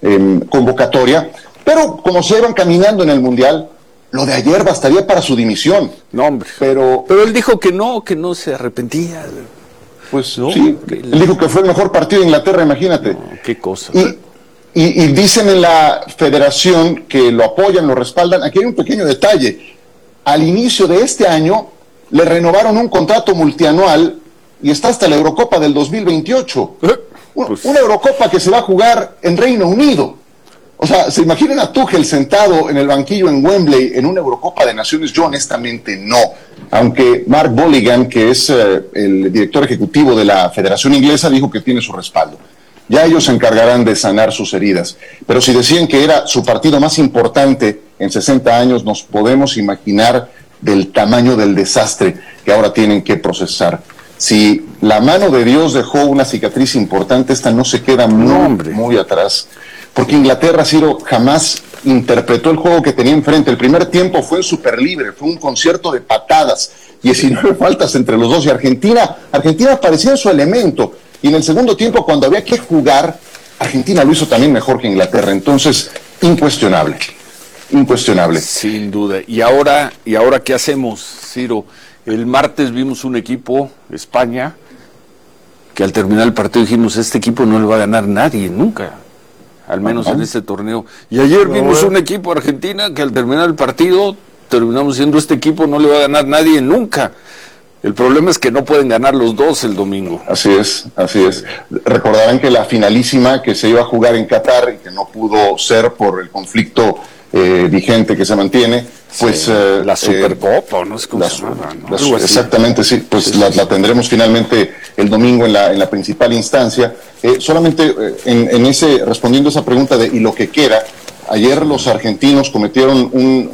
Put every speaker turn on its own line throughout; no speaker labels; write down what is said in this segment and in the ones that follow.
convocatoria, pero como se iban caminando en el Mundial, lo de ayer bastaría para su dimisión.
No, hombre.
Pero
él dijo que no se arrepentía.
Pues
no,
sí, él dijo que fue el mejor partido de Inglaterra, imagínate.
No, qué cosa.
Y dicen en la federación que lo apoyan, lo respaldan. Aquí hay un pequeño detalle. Al inicio de este año le renovaron un contrato multianual y está hasta la Eurocopa del 2028. Una Eurocopa que se va a jugar en Reino Unido. O sea, ¿se imaginan a Tuchel sentado en el banquillo en Wembley en una Eurocopa de Naciones? Yo honestamente no. Aunque Mark Bolligan, que es el director ejecutivo de la Federación Inglesa, dijo que tiene su respaldo. Ya ellos se encargarán de sanar sus heridas. Pero si decían que era su partido más importante en 60 años, nos podemos imaginar del tamaño del desastre que ahora tienen que procesar. Si la mano de Dios dejó una cicatriz importante, esta no se queda muy atrás. Porque Inglaterra, Ciro, jamás interpretó el juego que tenía enfrente. El primer tiempo fue súper libre, fue un concierto de patadas, 19 faltas entre los dos, y Argentina parecía en su elemento. Y en el segundo tiempo, cuando había que jugar, Argentina lo hizo también mejor que Inglaterra. Entonces, incuestionable.
Sin duda. ¿Y ahora qué hacemos, Ciro? El martes vimos un equipo, España, que al terminar el partido dijimos, este equipo no le va a ganar nadie, nunca. Al menos en este torneo. Y ayer vimos un equipo, Argentina, que al terminar el partido terminamos diciendo, este equipo no le va a ganar nadie nunca. El problema es que no pueden ganar los dos el domingo.
Así es. Recordarán que la finalísima que se iba a jugar en Qatar y que no pudo ser por el conflicto vigente que se mantiene, pues...
la Supercopa, no sé cómo se llama, ¿no?
Exactamente, sí, pues la tendremos finalmente el domingo en la principal instancia. Solamente respondiendo a esa pregunta de ¿y lo que queda? Ayer los argentinos cometieron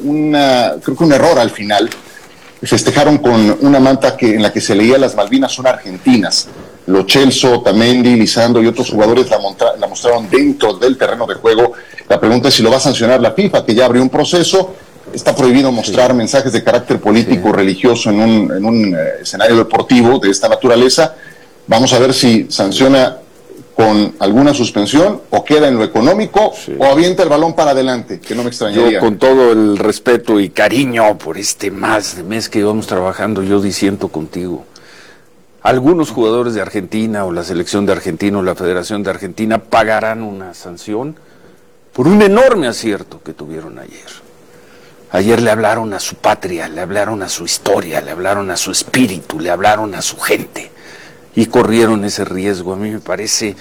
creo que un error al final. Festejaron con una manta en la que se leía las Malvinas son argentinas. Lo Celso, Otamendi, Lisandro y otros jugadores la mostraron dentro del terreno de juego. La pregunta es si lo va a sancionar la FIFA, que ya abrió un proceso. Está prohibido mostrar mensajes de carácter político o religioso en un escenario deportivo de esta naturaleza. Vamos a ver si sanciona con alguna suspensión o queda en lo económico o avienta el balón para adelante, que no me extrañaría.
Yo, con todo el respeto y cariño por este más de mes que íbamos trabajando, yo disiento contigo. Algunos jugadores de Argentina o la selección de Argentina o la Federación de Argentina pagarán una sanción por un enorme acierto que tuvieron ayer. Ayer le hablaron a su patria, le hablaron a su historia, le hablaron a su espíritu, le hablaron a su gente y corrieron ese riesgo. A mí me parece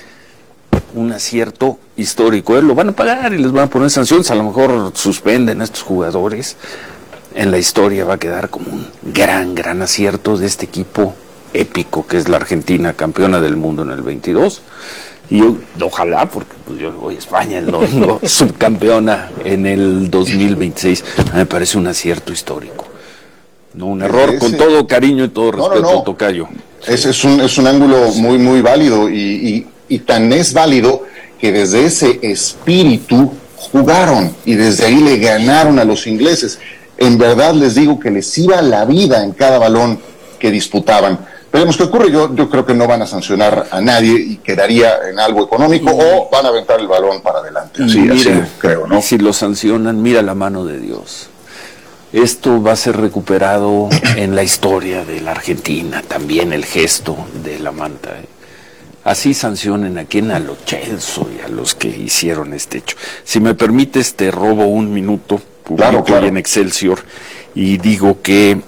un acierto histórico. Lo van a pagar y les van a poner sanciones, a lo mejor suspenden a estos jugadores. En la historia va a quedar como un gran acierto de este equipo épico que es la Argentina, campeona del mundo en el 22. Y ojalá, porque pues yo voy a España el domingo, subcampeona en el 2026. Me parece un acierto histórico. No un error, con todo cariño y todo respeto, tocayo.
Ese es un ángulo muy válido y tan es válido que desde ese espíritu jugaron y desde ahí le ganaron a los ingleses. En verdad les digo que les iba la vida en cada balón que disputaban. Veremos qué ocurre. Yo creo que no van a sancionar a nadie y quedaría en algo económico o van a aventar el balón para adelante. Así creo, ¿no?
Y si lo sancionan, mira la mano de Dios. Esto va a ser recuperado en la historia de la Argentina, también el gesto de la manta. Así sancionen a quien, a los Chelsea y a los que hicieron este hecho. Si me permites, te robo un minuto, publico claro. En Excelsior, y digo que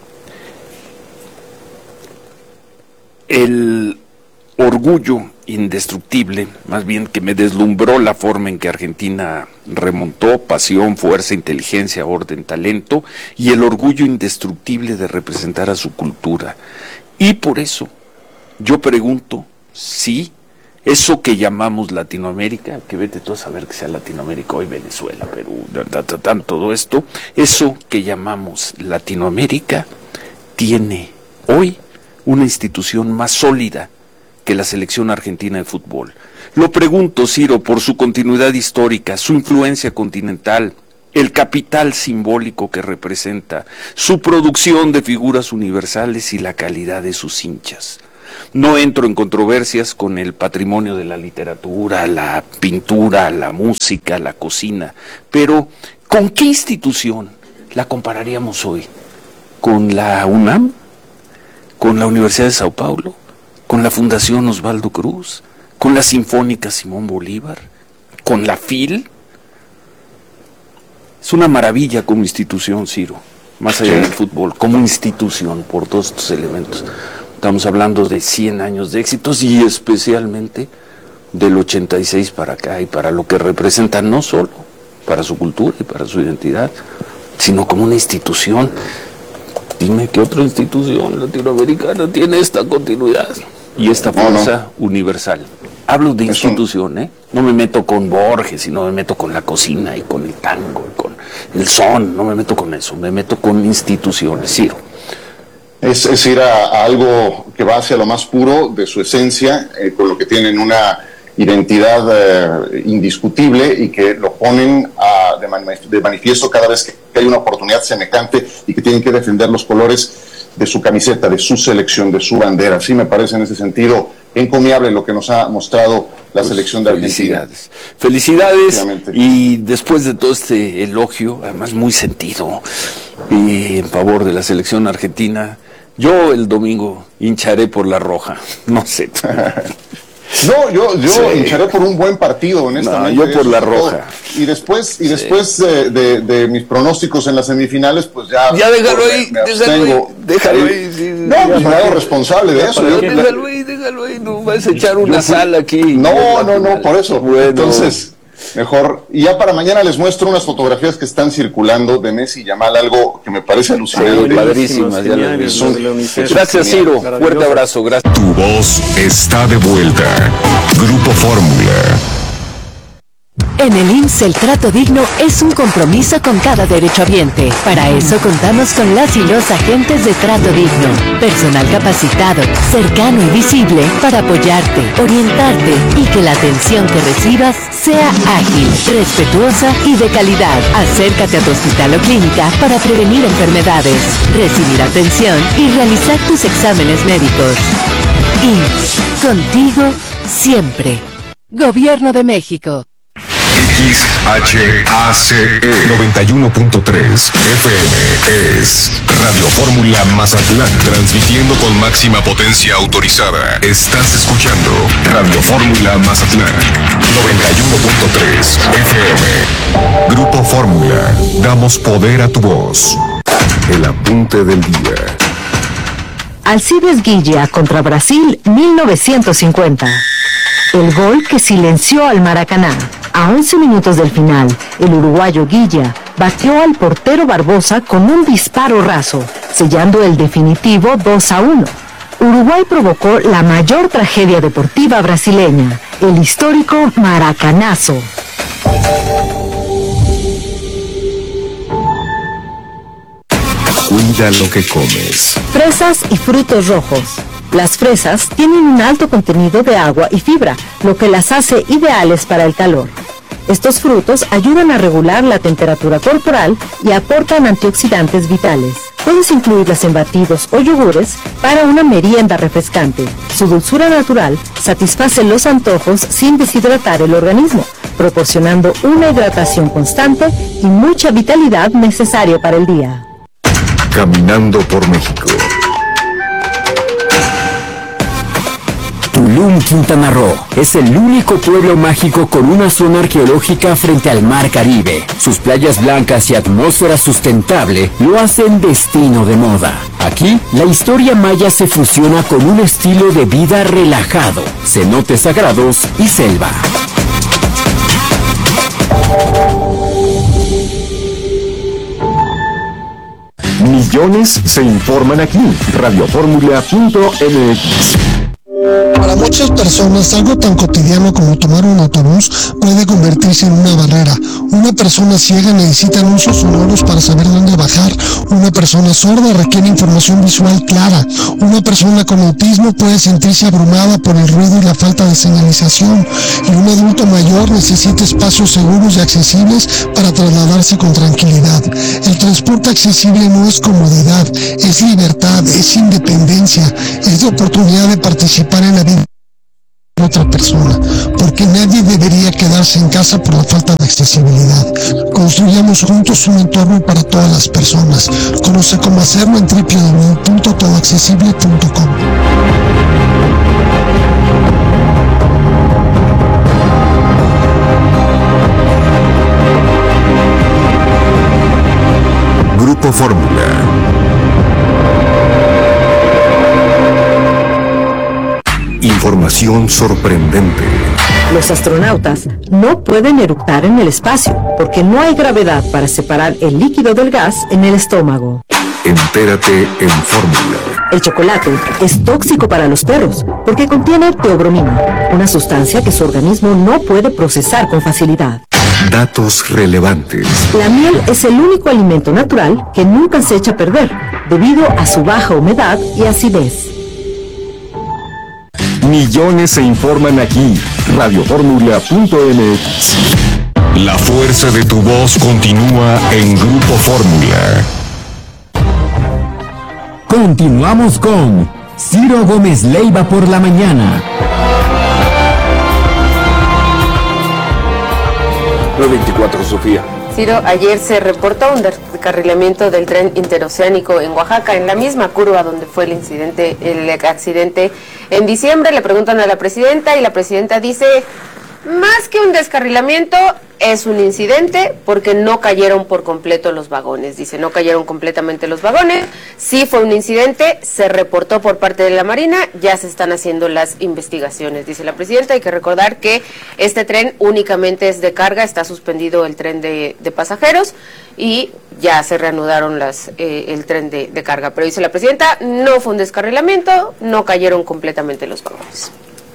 el orgullo indestructible, más bien que me deslumbró la forma en que Argentina remontó, pasión, fuerza, inteligencia, orden, talento, y el orgullo indestructible de representar a su cultura. Y por eso yo pregunto si eso que llamamos Latinoamérica, que vete tú a saber que sea Latinoamérica, hoy Venezuela, Perú, todo esto, eso que llamamos Latinoamérica tiene hoy una institución más sólida que la selección argentina de fútbol. Lo pregunto, Ciro, por su continuidad histórica, su influencia continental, el capital simbólico que representa, su producción de figuras universales y la calidad de sus hinchas. No entro en controversias con el patrimonio de la literatura, la pintura, la música, la cocina, pero ¿con qué institución la compararíamos hoy? ¿Con la UNAM? ¿Con la Universidad de Sao Paulo? ¿Con la Fundación Osvaldo Cruz? ¿Con la Sinfónica Simón Bolívar? ¿Con la FIL? Es una maravilla como institución, Ciro, más allá del fútbol, como institución, por todos estos elementos. Estamos hablando de 100 años de éxitos y especialmente del 86 para acá y para lo que representa, no solo para su cultura y para su identidad, sino como una institución. Dime qué otra institución latinoamericana tiene esta continuidad y esta fuerza universal. Hablo de institución, ¿eh? No me meto con Borges y no me meto con la cocina y con el tango y con el son, no me meto con eso, me meto con instituciones, Ciro.
Es ir a algo que va hacia lo más puro de su esencia, con lo que tienen una identidad indiscutible y que lo ponen de manifiesto cada vez que hay una oportunidad semejante y que tienen que defender los colores de su camiseta, de su selección, de su bandera. Sí me parece en ese sentido encomiable lo que nos ha mostrado la selección de Argentina.
Felicidades, y después de todo este elogio, además muy sentido, en favor de la selección argentina, yo el domingo hincharé por la roja, no sé.
No, yo hincharé por un buen partido, honestamente.
No, yo por la roja.
Y después de mis pronósticos en las semifinales, pues ya...
Ya déjalo ahí.
Sí. No, pues me hago responsable de eso.
Déjalo ahí, no vas a echar una sal aquí.
No, por eso. Bueno. Entonces, mejor. Y ya para mañana les muestro unas fotografías que están circulando de Messi y Yamal, algo que me parece alucinante.
Sí, padrísimas. Gracias, Ciro. Fuerte abrazo. Gracias.
Tu voz está de vuelta. Grupo Fórmula.
En el IMSS el trato digno es un compromiso con cada derechohabiente. Para eso contamos con las y los agentes de trato digno. Personal capacitado, cercano y visible para apoyarte, orientarte y que la atención que recibas sea ágil, respetuosa y de calidad. Acércate a tu hospital o clínica para prevenir enfermedades, recibir atención y realizar tus exámenes médicos. IMSS, contigo siempre. Gobierno de México.
XHACE 91.3 FM es Radio Fórmula Mazatlán, transmitiendo con máxima potencia autorizada. Estás escuchando Radio Fórmula Mazatlán 91.3 FM. Grupo Fórmula, damos poder a tu voz. El apunte del día.
Alcides Guilla contra Brasil 1950. El gol que silenció al Maracaná. A 11 minutos del final, el uruguayo Guilla batió al portero Barbosa con un disparo raso, sellando el definitivo 2-1. Uruguay provocó la mayor tragedia deportiva brasileña, el histórico Maracanazo.
Cuida lo que comes.
Fresas y frutos rojos. Las fresas tienen un alto contenido de agua y fibra, lo que las hace ideales para el calor. Estos frutos ayudan a regular la temperatura corporal y aportan antioxidantes vitales. Puedes incluirlas en batidos o yogures para una merienda refrescante. Su dulzura natural satisface los antojos sin deshidratar el organismo, proporcionando una hidratación constante y mucha vitalidad necesaria para el día.
Caminando por México.
Tulum, Quintana Roo, es el único pueblo mágico con una zona arqueológica frente al Mar Caribe. Sus playas blancas y atmósfera sustentable lo hacen destino de moda. Aquí, la historia maya se fusiona con un estilo de vida relajado, cenotes sagrados y selva.
Millones se informan aquí. Radiofórmula.mx.
Para muchas personas, algo tan cotidiano como tomar un autobús puede convertirse en una barrera. Una persona ciega necesita anuncios sonoros para saber dónde bajar. Una persona sorda requiere información visual clara. Una persona con autismo puede sentirse abrumada por el ruido y la falta de señalización. Y un adulto mayor necesita espacios seguros y accesibles para trasladarse con tranquilidad. El transporte accesible no es comodidad, es libertad, es independencia, es la oportunidad de participar en la vida de otra persona, porque nadie debería quedarse en casa por la falta de accesibilidad. Construyamos juntos un entorno para todas las personas. Conoce cómo hacerlo en www.todoaccesible.com.
Grupo Fórmula. Información sorprendente.
Los astronautas no pueden eructar en el espacio porque no hay gravedad para separar el líquido del gas en el estómago.
Entérate en Fórmula.
El chocolate es tóxico para los perros porque contiene teobromina, una sustancia que su organismo no puede procesar con facilidad.
Datos relevantes.
La miel es el único alimento natural que nunca se echa a perder debido a su baja humedad y acidez.
Millones se informan aquí. Radioformula.mx. La fuerza de tu voz continúa en Grupo Fórmula.
Continuamos con Ciro Gómez Leiva por la mañana.
9:24, Sofía.
Ciro, ayer se reportó un descarrilamiento del tren interoceánico en Oaxaca, en la misma curva donde fue el accidente en diciembre. Le preguntan a la presidenta y la presidenta dice, más que un descarrilamiento, es un incidente porque no cayeron por completo los vagones. Dice, no cayeron completamente los vagones, sí fue un incidente, se reportó por parte de la Marina, ya se están haciendo las investigaciones, dice la presidenta. Hay que recordar que este tren únicamente es de carga, está suspendido el tren de pasajeros y ya se reanudaron el tren de carga. Pero dice la presidenta, no fue un descarrilamiento, no cayeron completamente los vagones.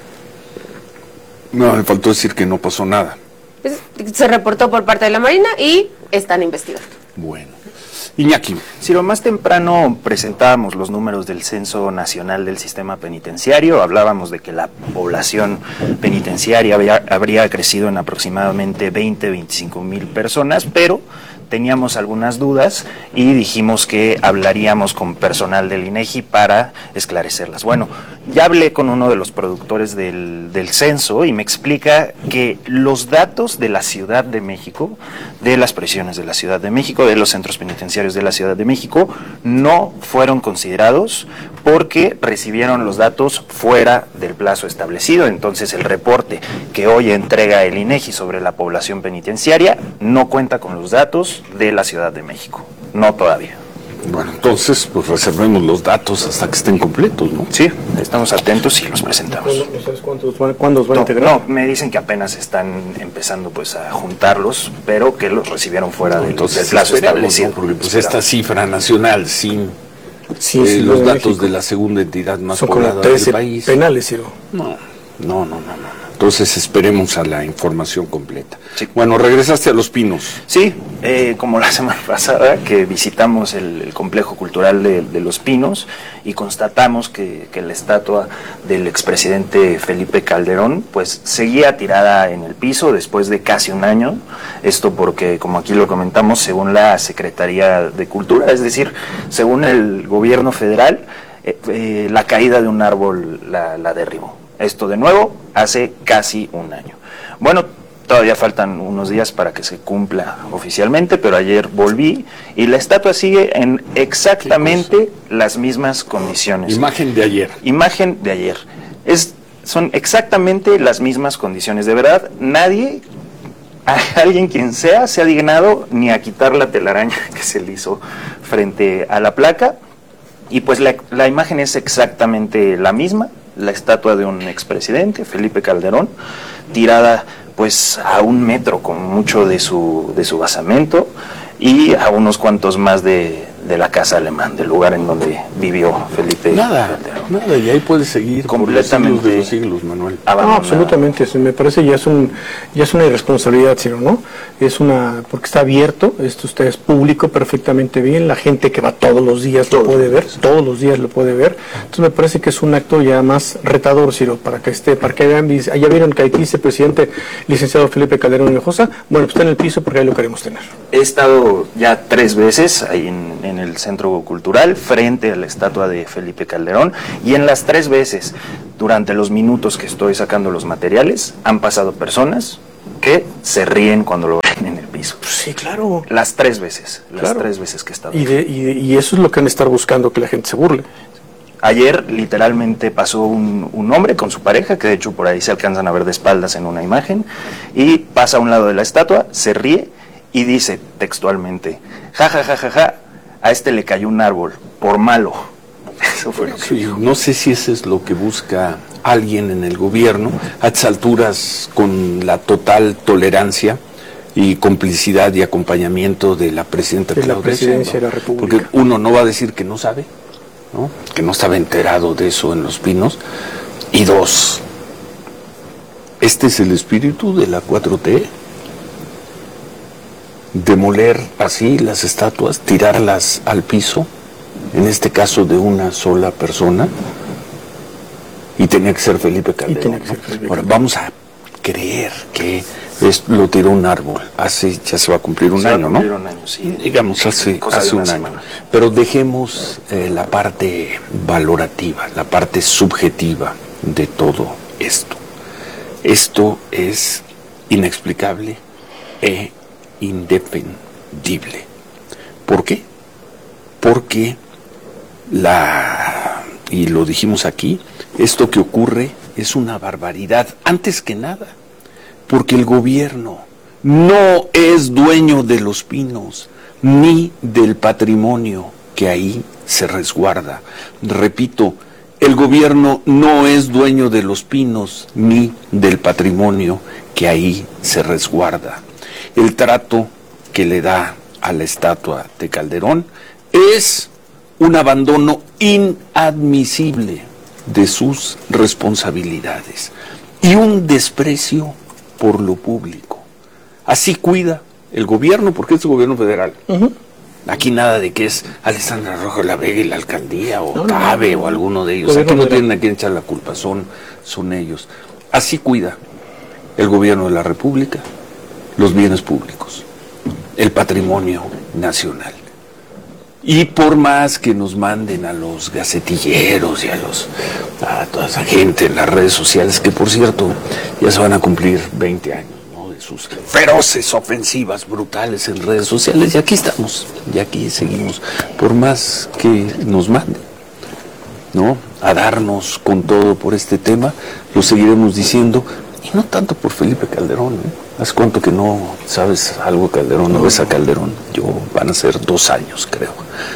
No, me faltó decir que no pasó nada.
Se reportó por parte de la Marina y están investigando.
Bueno. Iñaki.
Ciro, más temprano presentábamos los números del Censo Nacional del Sistema Penitenciario. Hablábamos de que la población penitenciaria habría crecido en aproximadamente 25 mil personas, pero teníamos algunas dudas y dijimos que hablaríamos con personal del INEGI para esclarecerlas. Bueno, ya hablé con uno de los productores del censo y me explica que los datos de la Ciudad de México, de las prisiones de la Ciudad de México, de los centros penitenciarios de la Ciudad de México, no fueron considerados porque recibieron los datos fuera del plazo establecido. Entonces el reporte que hoy entrega el INEGI sobre la población penitenciaria no cuenta con los datos de la Ciudad de México, no todavía.
Bueno, entonces, pues reservemos los datos hasta que estén completos, ¿no?
Sí, estamos atentos y los presentamos.
¿No sabes cuándo los van a integrar?
No, me dicen que apenas están empezando pues a juntarlos, pero que los recibieron fuera del plazo establecido.
Porque pues esta cifra nacional sin los datos de la segunda entidad más poblada del país.
Penales, Ciro.
No. Entonces esperemos a la información completa. Sí. Bueno, regresaste a Los Pinos.
Sí, como la semana pasada que visitamos el complejo cultural de Los Pinos y constatamos que la estatua del expresidente Felipe Calderón pues seguía tirada en el piso después de casi un año. Esto porque, como aquí lo comentamos, según la Secretaría de Cultura, es decir, según el gobierno federal, la caída de un árbol la derribó. Esto de nuevo hace casi un año. Bueno, todavía faltan unos días para que se cumpla oficialmente, pero ayer volví y la estatua sigue en exactamente las mismas condiciones.
Imagen de ayer.
Imagen de ayer. Son exactamente las mismas condiciones. De verdad, alguien quien sea, se ha dignado ni a quitar la telaraña que se le hizo frente a la placa. Y pues la imagen es exactamente la misma. La estatua de un expresidente, Felipe Calderón, tirada pues a 1 metro con mucho de su basamento y a unos cuantos más de de la Casa Alemán, del lugar en donde vivió Felipe
Nada, y ahí puede seguir
completamente
por los siglos, Manuel.
No, absolutamente, me parece ya es una irresponsabilidad, Ciro, ¿no? Porque está abierto, esto es público perfectamente bien, la gente que va todos los días lo puede ver, todos los días lo puede ver, entonces me parece que es un acto ya más retador, Ciro, para que vean, ya vieron que aquí dice presidente licenciado Felipe Calderón Hinojosa, bueno, pues está en el piso porque ahí lo queremos tener.
He estado ya 3 veces ahí en el Centro Cultural, frente a la estatua de Felipe Calderón, y en las 3 veces, durante los minutos que estoy sacando los materiales, han pasado personas que se ríen cuando lo ven en el piso.
Sí, claro.
Las 3 veces, las 3 veces que he estado.
Y eso es lo que han de estar buscando, que la gente se burle.
Ayer literalmente pasó un hombre con su pareja, que de hecho por ahí se alcanzan a ver de espaldas en una imagen, y pasa a un lado de la estatua, se ríe y dice textualmente, ja, ja, ja, ja, ja, a este le cayó un árbol, por malo. Eso fue lo que dijo.
No sé si eso es lo que busca alguien en el gobierno, a estas alturas con la total tolerancia y complicidad y acompañamiento de la presidenta
de la
Claudia
presidencia
Sheinbaum,
de la República.
porque uno no va a decir que no sabe, ¿no? Que no estaba enterado de eso en Los Pinos, y 2, este es el espíritu de la 4T, demoler así las estatuas, tirarlas al piso, en este caso de una sola persona, y tenía que ser Felipe Calderón, ¿no? Ahora vamos a creer que lo tiró un árbol, ya se va a cumplir un año, ¿no?
Sí.
Digamos, hace un año. Pero dejemos la parte valorativa, la parte subjetiva de todo esto. Esto es inexplicable e indefendible. ¿Por qué? Porque y lo dijimos aquí, esto que ocurre es una barbaridad, antes que nada, porque el gobierno no es dueño de Los Pinos, ni del patrimonio que ahí se resguarda. Repito, el gobierno no es dueño de Los Pinos, ni del patrimonio que ahí se resguarda. El trato que le da a la estatua de Calderón es un abandono inadmisible de sus responsabilidades y un desprecio por lo público. Así cuida el gobierno, porque es el gobierno federal. Aquí nada de que es Alessandra Rojo La Vega y la alcaldía, o Cabe, o alguno de ellos. Aquí no tienen a quien echar la culpa, son ellos. Así cuida el gobierno de la República los bienes públicos, el patrimonio nacional. Y por más que nos manden a los gacetilleros y a toda esa gente en las redes sociales, que por cierto ya se van a cumplir 20 años, ¿no?, de sus feroces ofensivas brutales en redes sociales, y aquí estamos, y aquí seguimos, por más que nos manden, ¿no?, a darnos con todo por este tema, lo seguiremos diciendo, y no tanto por Felipe Calderón, ¿eh? ¿Hace cuánto que no sabes algo de Calderón, no ves a Calderón? Van a ser 2 años, creo.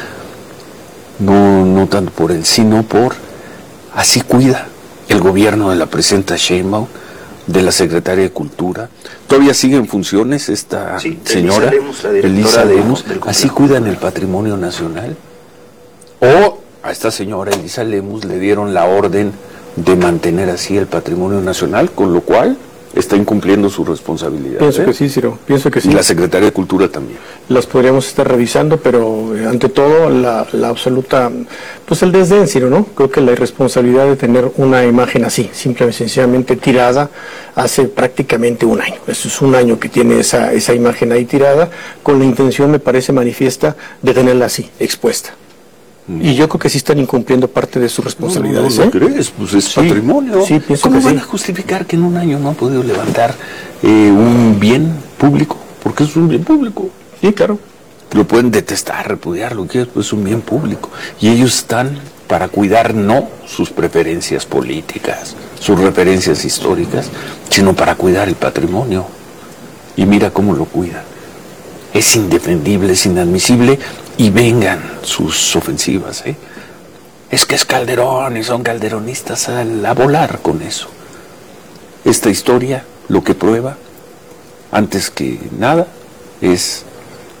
No tanto por él, sino por, así cuida el gobierno de la presidenta Sheinbaum, de la secretaria de Cultura. Todavía sigue en funciones esta señora, Elisa Lemus, así cuidan el patrimonio nacional. O a esta señora Elisa Lemus le dieron la orden de mantener así el patrimonio nacional, con lo cual está incumpliendo su responsabilidad.
Pienso que sí, Ciro, pienso que sí.
Y la Secretaría de Cultura también.
Las podríamos estar revisando, pero ante todo la absoluta, pues el desdén, Ciro, ¿no? Creo que la irresponsabilidad de tener una imagen así, simple y sencillamente tirada, hace prácticamente 1 año. Eso es 1 año que tiene esa imagen ahí tirada, con la intención, me parece manifiesta, de tenerla así, expuesta. Y yo creo que sí están incumpliendo parte de sus responsabilidades.
¿No crees? Pues es patrimonio.
Sí, pienso
¿Cómo
que
van a justificar que en 1 año no han podido levantar un bien público? Porque es un bien público.
Sí, claro.
Lo pueden detestar, repudiar, lo que quieras, pues es un bien público. Y ellos están para cuidar no sus preferencias políticas, sus referencias históricas, sino para cuidar el patrimonio. Y mira cómo lo cuidan. Es indefendible, es inadmisible, y vengan sus ofensivas, ¿eh? Es que es Calderón y son calderonistas, a volar con eso. Esta historia lo que prueba, antes que nada, es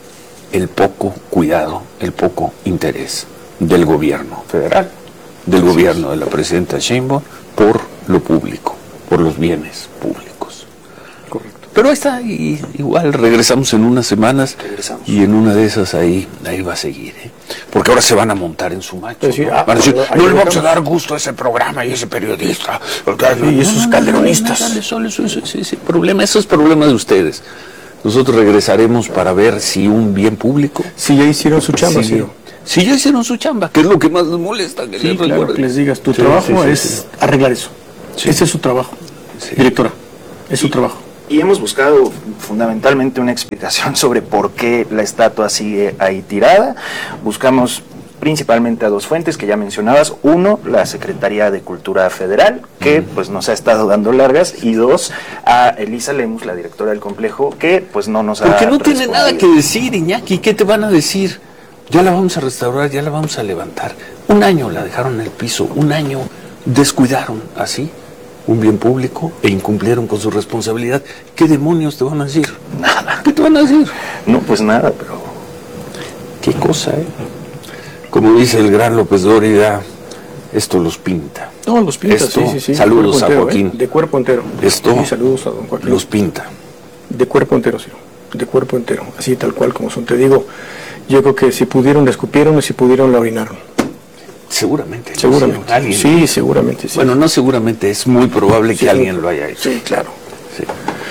el poco cuidado, el poco interés del gobierno federal, del gobierno de la presidenta Sheinbaum por lo público, por los bienes públicos.
Correcto.
Pero ahí está, y igual regresamos en unas semanas y en una de esas ahí va a seguir, ¿eh? Porque ahora se van a montar en su macho,
Sí,
¿no? Van a decir, no le vamos a dar gusto a ese programa y a ese periodista.
Y esos calderonistas.
Ese problema, eso es problema de ustedes. Nosotros regresaremos para ver si un bien público...
Si ya hicieron su chamba, sí.
Si ya hicieron su chamba, que es lo que más les molesta. Que les
claro, que les digas, tu trabajo es arreglar eso. Sí. Ese es su trabajo, directora, es su trabajo.
Y hemos buscado fundamentalmente una explicación sobre por qué la estatua sigue ahí tirada. Buscamos principalmente a dos fuentes que ya mencionabas. Uno, la Secretaría de Cultura Federal, que pues nos ha estado dando largas, y dos, a Elisa Lemus, la directora del complejo, que pues no nos ha respondido.
Porque no tiene nada que decir, Iñaki. ¿Qué te van a decir? Ya la vamos a restaurar, ya la vamos a levantar. Un año la dejaron en el piso, un año descuidaron así un bien público e incumplieron con su responsabilidad. ¿Qué demonios te van a decir?
Nada.
¿Qué te van a decir?
No, pues nada, pero...
Qué cosa, ¿eh? Como dice el gran López Dóriga, esto los pinta.
No, los pinta,
esto,
sí.
Saludos a Joaquín.
De cuerpo entero.
Esto
sí, saludos a don Joaquín.
Los pinta.
De cuerpo entero, sí. De cuerpo entero. Así tal cual como son. Te digo, yo creo que si pudieron, la escupieron, y si pudieron, la orinaron.
Seguramente.
Seguramente.
¿Alguien?
Sí, seguramente. Sí.
Bueno, no seguramente, es muy probable que alguien lo haya hecho.
Sí, claro.
Sí.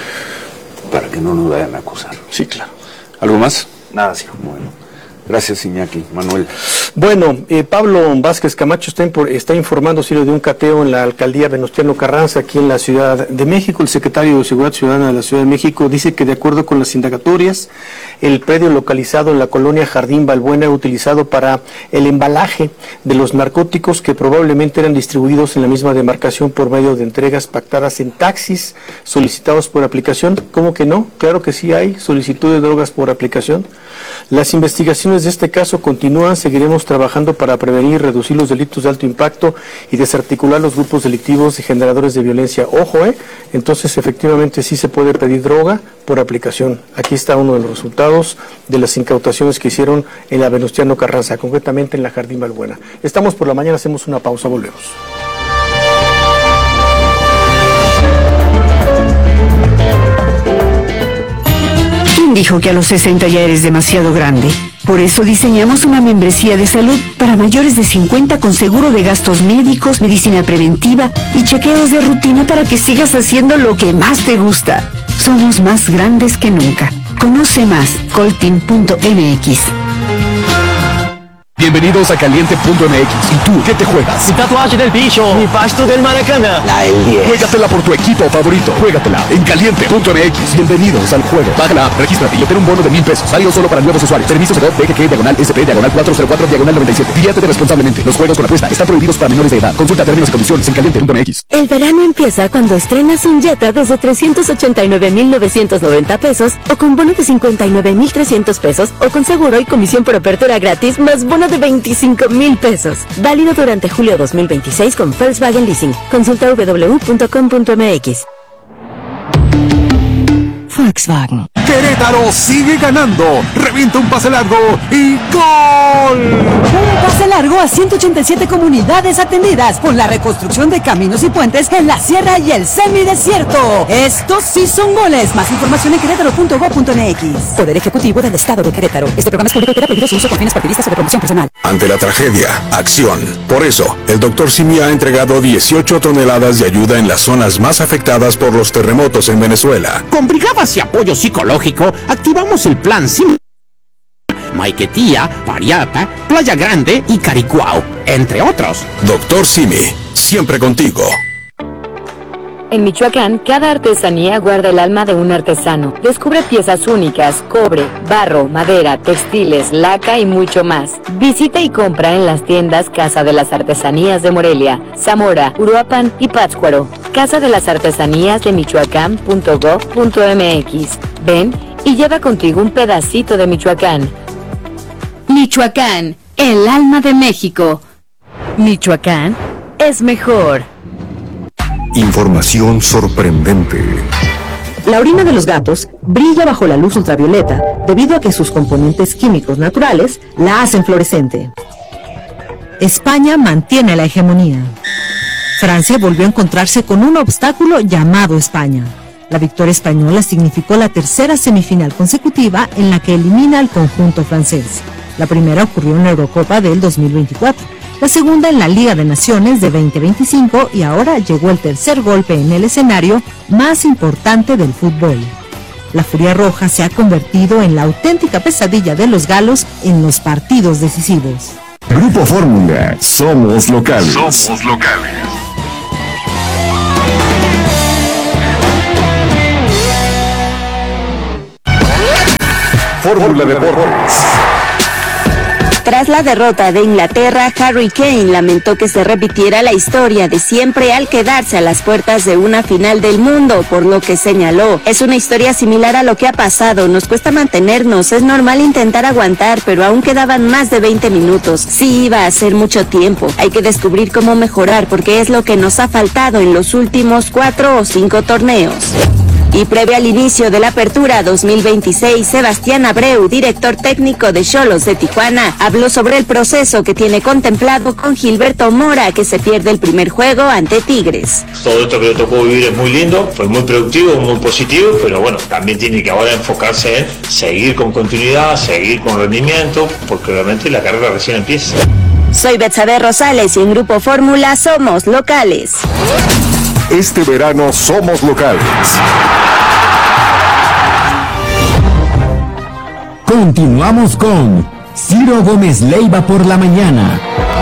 Para que no nos vayan a acusar.
Sí, claro.
¿Algo más?
Nada, sí.
Bueno. Gracias, Iñaki. Manuel.
Bueno, Pablo Vázquez Camacho está informando, Ciro, de un cateo en la alcaldía Venustiano Carranza, aquí en la Ciudad de México. El secretario de Seguridad Ciudadana de la Ciudad de México dice que, de acuerdo con las indagatorias, el predio localizado en la colonia Jardín Balbuena, utilizado para el embalaje de los narcóticos que probablemente eran distribuidos en la misma demarcación por medio de entregas pactadas en taxis solicitados por aplicación. ¿Cómo que no? Claro que sí hay solicitud de drogas por aplicación. Las investigaciones de este caso continúan. Seguiremos trabajando para prevenir y reducir los delitos de alto impacto y desarticular los grupos delictivos y generadores de violencia. Ojo, entonces efectivamente sí se puede pedir droga por aplicación. Aquí está uno de los resultados de las incautaciones que hicieron en la Venustiano Carranza, concretamente en la Jardín Balbuena. Estamos por la mañana, hacemos una pausa, volvemos.
¿Quién dijo que a los 60 ya eres demasiado grande? Por eso diseñamos una membresía de salud para mayores de 50 con seguro de gastos médicos, medicina preventiva y chequeos de rutina para que sigas haciendo lo que más te gusta. Somos más grandes que nunca. Conoce más, coltin.mx.
Bienvenidos a Caliente.mx. ¿Y tú qué te juegas?
Mi tatuaje del bicho, mi pasto del Maracaná, la L10.
Juégatela por tu equipo favorito. Juégatela en Caliente.mx. Bienvenidos al juego. Bájala, regístrate y obtén un bono de $1,000. Válido solo para nuevos usuarios. Servicio de DGG/SP/404/97. Diviértete responsablemente. Los juegos con apuesta están prohibidos para menores de edad. Consulta términos y condiciones en Caliente.mx.
El verano empieza cuando estrenas un Jetta desde 389,990 pesos o con bono de 59,300 pesos o con seguro y comisión por apertura gratis más bono de 25,000 pesos. Válido durante julio 2026 con Volkswagen Leasing. Consulta www.com.mx. Volkswagen.
Querétaro sigue ganando. Revienta un pase largo y ¡gol!
Un pase largo a 187 comunidades atendidas por la reconstrucción de caminos y puentes en la sierra y el semidesierto. Estos sí son goles. Más información en querétaro.gov.mx. Poder Ejecutivo del Estado de Querétaro. Este programa es público y queda prohibido su uso con fines partidistas o de promoción personal.
Ante la tragedia, acción. Por eso, el Dr. Simi ha entregado 18 toneladas de ayuda en las zonas más afectadas por los terremotos en Venezuela.
Con brigadas y apoyo psicológico, activamos el plan Simi, Maiquetía, Pariata, Playa Grande y Caricuao, entre otros.
Dr. Simi, siempre contigo.
En Michoacán, cada artesanía guarda el alma de un artesano. Descubre piezas únicas, cobre, barro, madera, textiles, laca y mucho más. Visita y compra en las tiendas Casa de las Artesanías de Morelia, Zamora, Uruapan y Pátzcuaro. Casa de las Artesanías de Michoacán.gov.mx. Ven y lleva contigo un pedacito de Michoacán. Michoacán, el alma de México. Michoacán es mejor.
Información sorprendente.
La orina de los gatos brilla bajo la luz ultravioleta debido a que sus componentes químicos naturales la hacen fluorescente. España mantiene la hegemonía. Francia volvió a encontrarse con un obstáculo llamado España. La victoria española significó la tercera semifinal consecutiva en la que elimina al conjunto francés. La primera ocurrió en la Eurocopa del 2024, la segunda en la Liga de Naciones de 2025 y ahora llegó el tercer golpe en el escenario más importante del fútbol. La Furia Roja se ha convertido en la auténtica pesadilla de los galos en los partidos decisivos.
Grupo Fórmula, somos locales.
Somos locales.
Fórmula Deportes.
Tras la derrota de Inglaterra, Harry Kane lamentó que se repitiera la historia de siempre al quedarse a las puertas de una final del mundo, por lo que señaló: es una historia similar a lo que ha pasado, nos cuesta mantenernos, es normal intentar aguantar, pero aún quedaban más de 20 minutos, sí iba a ser mucho tiempo, hay que descubrir cómo mejorar porque es lo que nos ha faltado en los últimos 4 o 5 torneos. Y previo al inicio de la apertura 2026, Sebastián Abreu, director técnico de Xolos de Tijuana, habló sobre el proceso que tiene contemplado con Gilberto Mora, que se pierde el primer juego ante Tigres.
Todo esto que le tocó vivir es muy lindo, fue muy productivo, muy positivo, pero bueno, también tiene que ahora enfocarse en seguir con continuidad, seguir con rendimiento, porque obviamente la carrera recién empieza.
Soy Betsabe Rosales y en Grupo Fórmula somos locales.
Este verano somos locales.
Continuamos con Ciro Gómez Leiva por la mañana.